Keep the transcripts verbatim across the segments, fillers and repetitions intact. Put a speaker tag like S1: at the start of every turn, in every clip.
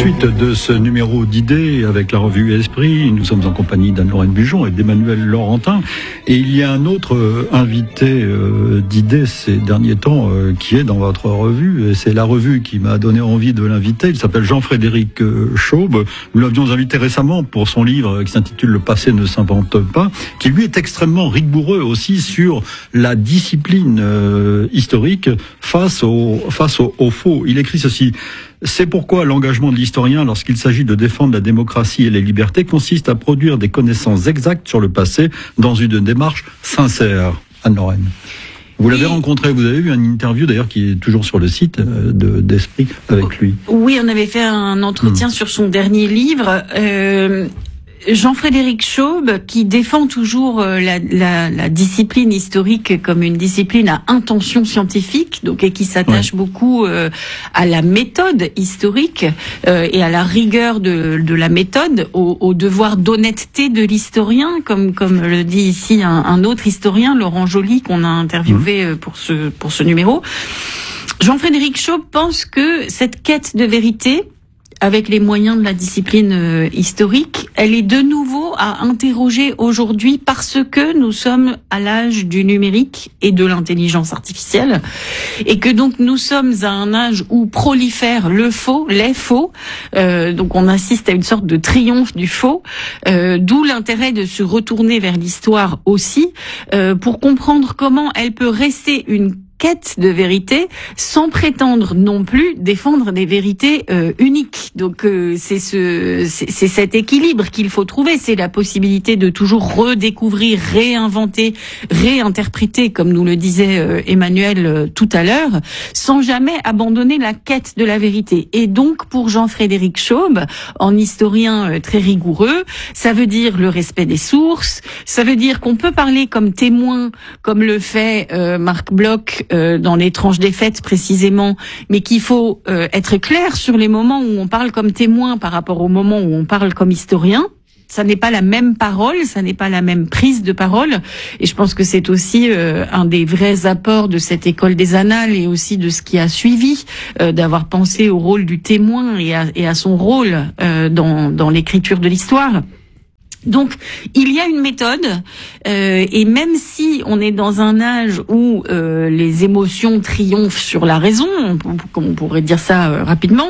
S1: suite de ce numéro d'idées avec la revue Esprit, nous sommes en compagnie d'Anne-Lorraine Bujon et d'Emmanuel Laurentin. Et il y a un autre euh, invité euh, d'idées ces derniers temps euh, qui est dans votre revue. Et c'est la revue qui m'a donné envie de l'inviter. Il s'appelle Jean-Frédéric euh, Chaube. Nous l'avions invité récemment pour son livre qui s'intitule Le passé ne s'invente pas, qui lui est extrêmement rigoureux aussi sur la discipline euh, historique face au, face au, au faux. Il écrit ceci: c'est pourquoi l'engagement de l'historien, lorsqu'il s'agit de défendre la démocratie et les libertés, consiste à produire des connaissances exactes sur le passé dans une démarche sincère. Anne-Lorraine. Vous l'avez oui. rencontré, vous avez vu une interview d'ailleurs qui est toujours sur le site de, d'Esprit avec lui.
S2: Oui, on avait fait un entretien mmh. sur son dernier livre. Euh, Jean-Frédéric Chaube, qui défend toujours la, la, la discipline historique comme une discipline à intention scientifique, donc et qui s'attache ouais. beaucoup euh, à la méthode historique euh, et à la rigueur de, de la méthode, au, au devoir d'honnêteté de l'historien, comme comme le dit ici un, un autre historien, Laurent Joly, qu'on a interviewé mmh. pour ce pour ce numéro. Jean-Frédéric Chaube pense que cette quête de vérité, avec les moyens de la discipline euh, historique, elle est de nouveau à interroger aujourd'hui parce que nous sommes à l'âge du numérique et de l'intelligence artificielle et que donc nous sommes à un âge où prolifère le faux, les faux, euh, donc on assiste à une sorte de triomphe du faux, euh, d'où l'intérêt de se retourner vers l'histoire aussi euh, pour comprendre comment elle peut rester une quête de vérité sans prétendre non plus défendre des vérités euh, uniques. Donc euh, c'est ce c'est, c'est cet équilibre qu'il faut trouver, c'est la possibilité de toujours redécouvrir, réinventer, réinterpréter, comme nous le disait euh, Emmanuel euh, tout à l'heure, sans jamais abandonner la quête de la vérité. Et donc pour Jean-Frédéric Chaube, en historien euh, très rigoureux, ça veut dire le respect des sources, ça veut dire qu'on peut parler comme témoin, comme le fait euh, Marc Bloch Euh, dans les tranches des fêtes précisément, mais qu'il faut euh, être clair sur les moments où on parle comme témoin par rapport au moment où on parle comme historien. Ça n'est pas la même parole, ça n'est pas la même prise de parole, et je pense que c'est aussi euh, un des vrais apports de cette école des annales et aussi de ce qui a suivi, euh, d'avoir pensé au rôle du témoin et à, et à son rôle euh, dans, dans l'écriture de l'histoire. Donc, il y a une méthode, euh, et même si on est dans un âge où euh, les émotions triomphent sur la raison, comme on pourrait dire ça euh, rapidement,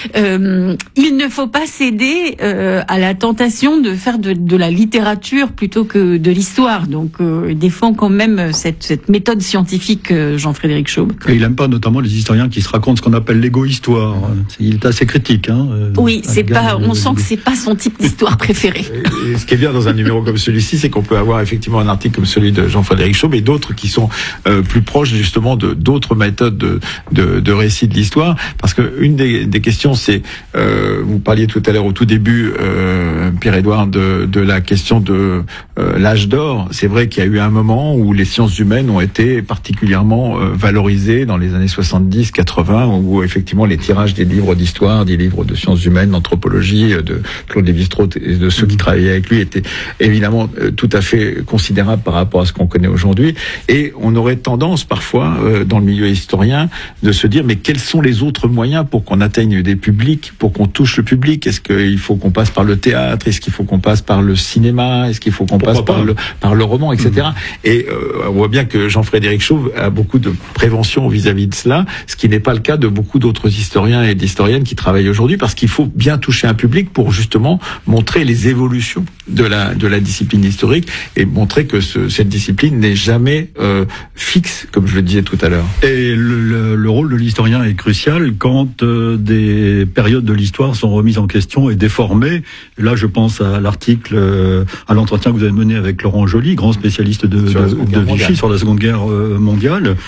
S2: euh, il ne faut pas céder euh, à la tentation de faire de, de la littérature plutôt que de l'histoire. Donc, euh, il défend quand même cette, cette méthode scientifique, euh, Jean-Frédéric Chaube.
S1: Et il n'aime pas notamment les historiens qui se racontent ce qu'on appelle l'égo-histoire. Il est assez critique. Hein, euh,
S2: oui, c'est pas. On sent que c'est pas son type d'histoire préférée.
S3: Et, et ce qui est bien dans un numéro comme celui-ci, c'est qu'on peut avoir effectivement un article comme celui de Jean-Frédéric Chaube et d'autres qui sont euh, plus proches justement de d'autres méthodes de, de, de récit de l'histoire. Parce que une des, des questions, c'est euh, vous parliez tout à l'heure au tout début, euh, Pierre-Édouard, de, de la question de euh, l'âge d'or. C'est vrai qu'il y a eu un moment où les sciences humaines ont été particulièrement euh, valorisées dans les années soixante-dix quatre-vingts, où effectivement les tirages des livres d'histoire, des livres de sciences humaines, d'anthropologie, de Claude Lévi-Strauss et de ceux qui travaillaient avec lui étaient évidemment euh, tout à fait considérable par rapport à ce qu'on connaît aujourd'hui, et on aurait tendance parfois euh, dans le milieu historien de se dire mais quels sont les autres moyens pour qu'on atteigne des publics, pour qu'on touche le public? Est-ce qu'il faut qu'on passe par le théâtre? Est-ce qu'il faut qu'on passe par le cinéma? Est-ce qu'il faut qu'on Pourquoi passe par le, par le roman, et cetera. Mmh. Et euh, on voit bien que Jean-Frédéric Chaube a beaucoup de prévention vis-à-vis de cela, ce qui n'est pas le cas de beaucoup d'autres historiens et d'historiennes qui travaillent aujourd'hui, parce qu'il faut bien toucher un public pour justement montrer les évolutions de la de la discipline historique et montrer que ce, cette discipline n'est jamais euh, fixe, comme je le disais tout à l'heure.
S1: Et le, le, le rôle de l'historien est crucial quand euh, des périodes de l'histoire sont remises en question et déformées. Là, je pense à l'article, euh, à l'entretien que vous avez mené avec Laurent Joly, grand spécialiste de, de, de Vichy mondiale. Sur la Seconde Guerre mondiale.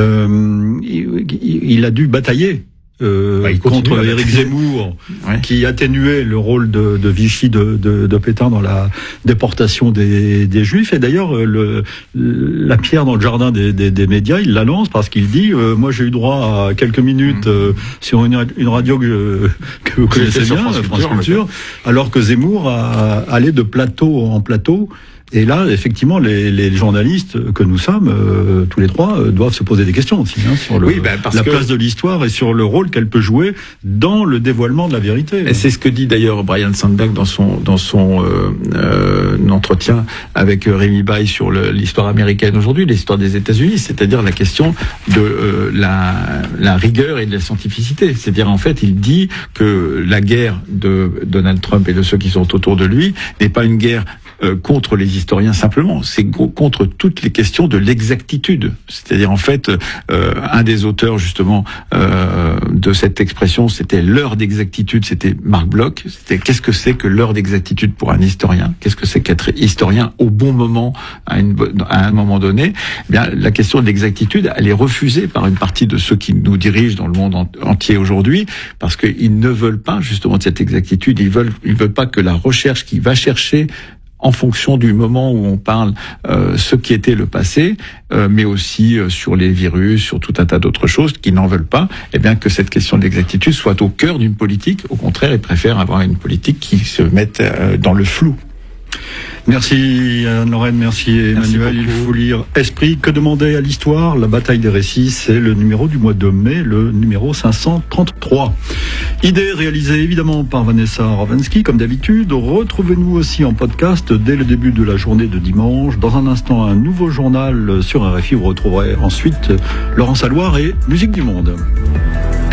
S1: Euh, il, il a dû batailler Euh, bah, contre Éric Zemmour, ouais. qui atténuait le rôle de, de Vichy, de, de, de Pétain dans la déportation des, des Juifs. Et d'ailleurs, le, la pierre dans le jardin des, des, des médias, il la lance parce qu'il dit euh, moi j'ai eu droit à quelques minutes euh, sur une, une radio que, que vous connaissez bien, France Culture, France Culture, alors que Zemmour a allé de plateau en plateau Et là, effectivement, les, les journalistes que nous sommes, euh, tous les trois, euh, doivent se poser des questions aussi hein, sur le,
S3: oui, ben parce
S1: la
S3: que...
S1: place de l'histoire et sur le rôle qu'elle peut jouer dans le dévoilement de la vérité.
S3: Et c'est ce que dit d'ailleurs Brian Sandberg dans son dans son euh, euh, entretien avec Rémi Bail sur le, l'histoire américaine aujourd'hui, l'histoire des États-Unis, c'est-à-dire la question de euh, la, la rigueur et de la scientificité. C'est-à-dire en fait, il dit que la guerre de Donald Trump et de ceux qui sont autour de lui n'est pas une guerre Euh, contre les historiens simplement, c'est contre toutes les questions de l'exactitude. C'est-à-dire en fait, euh, un des auteurs justement euh, de cette expression, c'était l'heure d'exactitude, c'était Marc Bloch. C'était qu'est-ce que c'est que l'heure d'exactitude pour un historien? Qu'est-ce que c'est qu'être historien au bon moment, à, une, à un moment donné? Eh bien, la question de l'exactitude, elle est refusée par une partie de ceux qui nous dirigent dans le monde entier aujourd'hui, parce qu'ils ne veulent pas justement de cette exactitude. Ils veulent, ils veulent pas que la recherche qui va chercher en fonction du moment où on parle euh, ce qui était le passé, euh, mais aussi euh, sur les virus, sur tout un tas d'autres choses qui n'en veulent pas, eh bien que cette question de l'exactitude soit au cœur d'une politique. Au contraire, ils préfèrent avoir une politique qui se mette euh, dans le flou.
S1: Merci Anne-Lorraine, merci Emmanuel. Il faut lire Esprit, que demander à l'histoire? La bataille des récits, c'est le numéro du mois de mai, le numéro cinq cent trente-trois. Idée réalisée évidemment par Vanessa Ravensky, comme d'habitude. Retrouvez-nous aussi en podcast dès le début de la journée de dimanche. Dans un instant, un nouveau journal sur R F I. Vous retrouverez ensuite Laurence Alloire et Musique du Monde.